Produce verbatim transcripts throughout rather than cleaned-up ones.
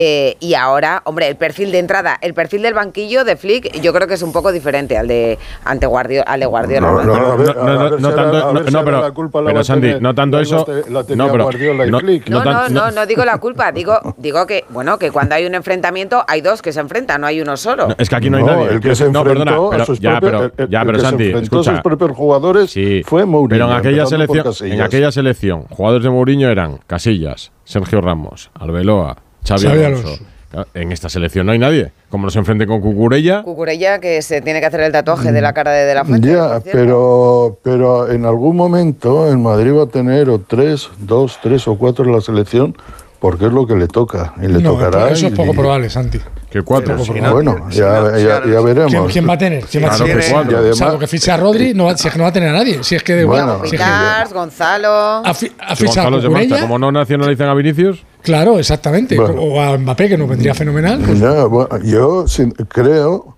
Eh, y ahora, hombre, el perfil de entrada, el perfil del banquillo de Flick, yo creo que es un poco diferente al de ante Guardiola, al de Guardiola. No, no, no, no, no, no, no tanto, no, no, pero, pero Santi, no tanto eso, no, pero, no, no, no, no, no digo la culpa, digo, digo que, bueno, que cuando hay un enfrentamiento hay dos que se enfrentan, no hay uno solo. No, es que aquí no hay no, nadie. El que se no, enfrentó perdona, pero, a sus ya, propios, pero, el, ya, el pero que Santi, se enfrentó escucha, a sus propios jugadores sí, fue Mourinho. Pero en aquella selección, en aquella Casillas. selección, jugadores de Mourinho eran Casillas, Sergio Ramos, Arbeloa, Xavi Xavi Alonso. Alonso. En esta selección no hay nadie. Como no se enfrente con Cucurella. Cucurella, que se tiene que hacer el tatuaje de la cara de De La Fuente. Ya, pero, pero en algún momento el Madrid va a tener o tres, dos, tres o cuatro en la selección, porque es lo que le toca. Y le no, tocará. Eso es poco y, probable, Santi. Que cuatro. Poco Sí, probable. bueno, ya, ya, ya veremos. ¿Quién, quién va a tener? ¿Quién va a Claro tener? que cuatro. Y además- Salvo que fiche a Rodri, no va, si es que no va a tener a nadie. Si es que de Bueno, igual. Si es que Picars, Gonzalo. ha, fi- ha Si fichado a Gonzalo se marcha, Cucurella. como no nacionalizan a Vinicius. Claro, exactamente. Bueno. O a Mbappé, que nos vendría fenomenal. Pues, Ya, bueno, yo sí, creo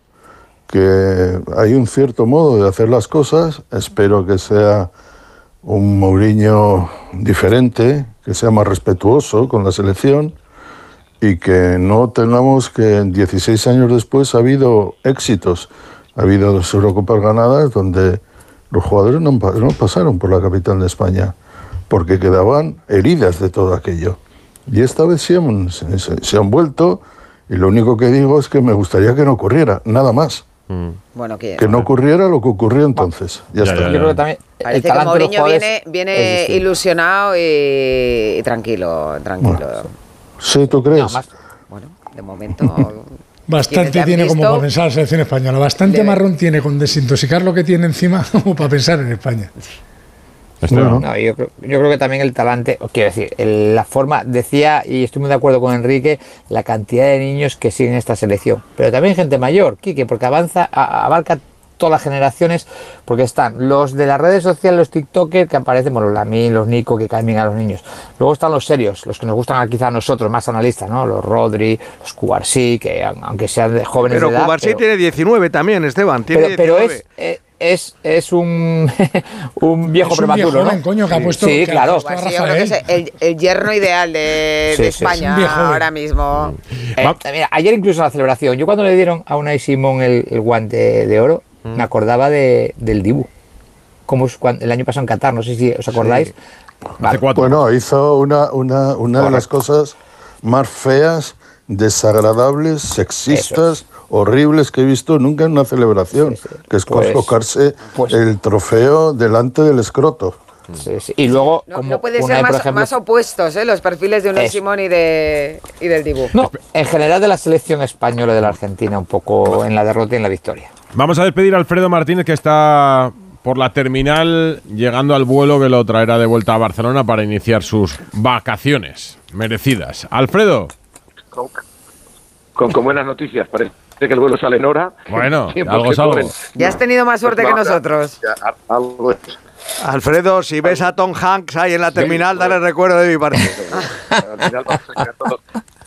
que hay un cierto modo de hacer las cosas. Espero que sea un Mourinho diferente, que sea más respetuoso con la selección y que no tengamos que dieciséis años después ha habido éxitos. Ha habido dos Eurocopas ganadas donde los jugadores no, no pasaron por la capital de España porque quedaban heridas de todo aquello. Y esta vez sí han, se, se han vuelto, y lo único que digo es que me gustaría que no ocurriera, nada más. Mm. Bueno, que, Que no ocurriera lo que ocurrió entonces. Ya, Ya, está. ya, Yo creo que también el parece que talante de los Mourinho jugadores viene, es viene distinto. ilusionado y, y tranquilo, tranquilo. Bueno. Sí, ¿tú crees? No, más- Bueno, de momento. bastante quienes te han tiene como visto, para pensar la selección española. Bastante le- marrón tiene con desintoxicar lo que tiene encima como para pensar en España. Esteban. Bueno. No, yo, creo, yo creo que también el talante, o quiero decir, el- la forma, decía, y estoy muy de acuerdo con Enrique, la cantidad de niños que siguen esta selección. Pero también gente mayor, Quique, porque avanza, a- abarca todas las generaciones, porque están los de las redes sociales, los TikTokers, que aparecen, bueno, los Lamine, los Nico, que caen bien a los niños. Luego están los serios, los que nos gustan quizá a nosotros, más analistas, ¿no? Los Rodri, los Cubarsí, que aunque sean de jóvenes Pero de edad... Cubarsí pero- tiene diecinueve también, Esteban. Tiene pero, pero diecinueve. es, es, es un, un viejo Es un prematuro, viejo ¿no? joven, coño, que ha puesto- Sí, que ha claro. puesto- Pues sí, yo creo que es el, el yerno ideal de, Sí, de sí, sí. España Es un viejo joven. ahora mismo. Eh, mira, ayer incluso en la celebración, yo cuando le dieron a Unai Simón el, el guante de oro, Mm. me acordaba de, del Dibu. Como es cuando- el año pasado en Qatar, no sé si os acordáis. Vale. Hace cuatro. Bueno, hizo una, una, una de las cosas más feas, desagradables, sexistas, horribles que he visto nunca en una celebración, Sí, sí. que es Pues- colocarse pues- el trofeo delante del escroto. Sí, sí. Y luego, No, como no puede Unai, ser por más, ejemplo, más opuestos, ¿eh? Los perfiles de Unai Eso. Simón y, de, y del Dibu. no, en general de la selección española de la Argentina, un poco en la derrota y en la victoria. Vamos a despedir a Alfredo Martínez, que está por la terminal llegando al vuelo que lo traerá de vuelta a Barcelona para iniciar sus vacaciones merecidas. Alfredo. Con, con, con buenas noticias, parece que el vuelo sale en hora. Bueno, Tiempos algo que es algo. corren. Ya has tenido más suerte que Ahora, nosotros. ya, algo es. Alfredo, si ves a Tom Hanks ahí en la terminal, dale recuerdo de mi parte. Al final vamos a quedar todos.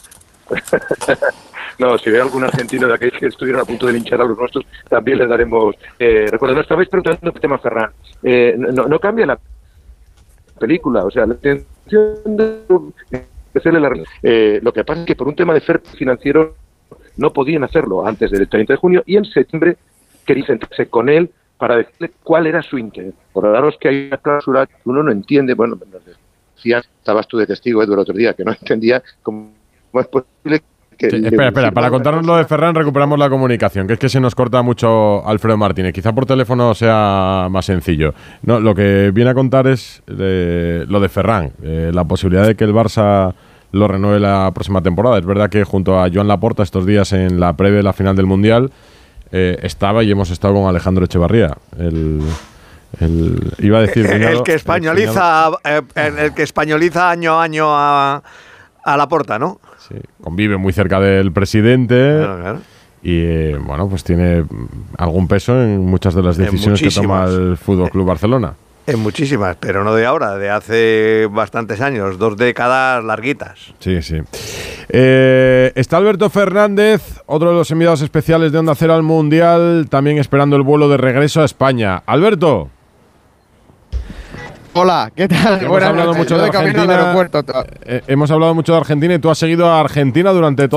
No, si ve algún argentino de aquellos que estuvieron a punto de linchar a los nuestros, también les daremos eh, recuerdo. No estabais preguntando el tema Ferran. Eh, no, no cambia la película, o sea, la intención de hacerle la eh, lo que pasa es que por un tema de fair financiero no podían hacerlo antes del treinta de junio y en septiembre quería sentarse con él para decirle cuál era su interés. Por daros que hay una cláusula que uno no entiende, bueno, nos decía, estabas tú de testigo, Edu, el otro día, que no entendía cómo es posible que... Sí, espera, espera, para contarnos lo de Ferran recuperamos la comunicación, que es que se nos corta mucho Alfredo Martínez. Quizá por teléfono sea más sencillo. No, lo que viene a contar es eh, lo de Ferran, eh, la posibilidad de que el Barça lo renueve la próxima temporada. Es verdad que junto a Joan Laporta estos días en la previa de la final del Mundial eh, estaba y hemos estado con Alejandro Echevarría, el... El, iba a decir el, cuñado, que españoliza eh, el, el que españoliza año a año a, a Laporta, ¿no? Sí, convive muy cerca del presidente Claro, claro. y eh, bueno, pues tiene algún peso en muchas de las En decisiones que toma muchísimas. el Fútbol Club Barcelona. En muchísimas, pero no de ahora, de hace bastantes años, dos décadas larguitas. Sí, sí. Eh, está Alberto Fernández, otro de los enviados especiales de Onda Cero al Mundial, también esperando el vuelo de regreso a España. Alberto. Hola, ¿qué tal? Hemos Buenas hablado noches. mucho Yo de de camino al Argentina. aeropuerto. Eh, hemos hablado mucho de Argentina y tú has seguido a Argentina durante todo